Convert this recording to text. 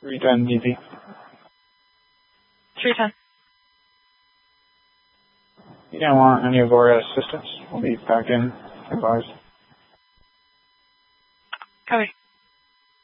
310 DP. 310. You don't want any of our assistance. We'll be back in. Advise. Copy.